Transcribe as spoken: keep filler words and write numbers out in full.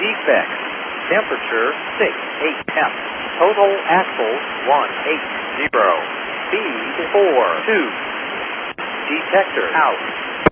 defects. Temperature six eight temp. Total axles one eight zero. Speed four two. Detector out.